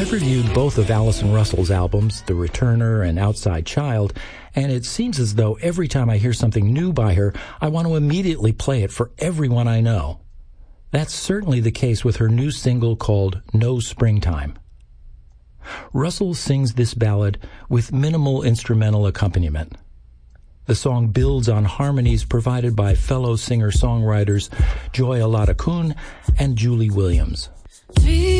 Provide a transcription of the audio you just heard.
I've reviewed both of Allison Russell's albums, The Returner and Outside Child, and it seems as though every time I hear something new by her, I want to immediately play it for everyone I know. That's certainly the case with her new single called No Springtime. Russell sings this ballad with minimal instrumental accompaniment. The song builds on harmonies provided by fellow singer-songwriters Joy Alada Kun and Julie Williams.